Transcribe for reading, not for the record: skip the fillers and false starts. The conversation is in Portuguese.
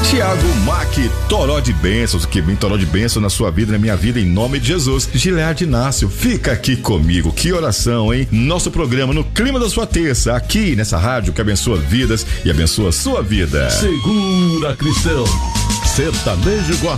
Tiago Mac, toró de bênçãos, que vem toró de bênção na sua vida, na minha vida, em nome de Jesus. Gilead Inácio, fica aqui comigo, que oração, hein? Nosso programa no clima da sua terça, aqui nessa rádio que abençoa vidas e abençoa a sua vida. Segura, cristão, sertanejo gospel.